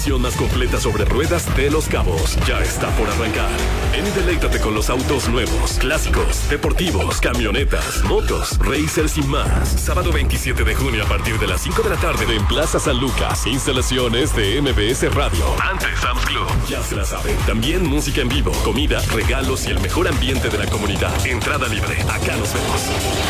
exhibición más completa sobre ruedas de Los Cabos ya está por arrancar. Ven y deleítate con los autos nuevos, clásicos, deportivos, camionetas, motos, racers y más. Sábado 27 de junio a partir de las 5 de la tarde en Plaza San Lucas. Instalaciones de MBS Radio. Antes Sam's Club. Ya se la saben. También música en vivo, comida, regalos y el mejor ambiente de la comunidad. Entrada libre. Acá nos vemos.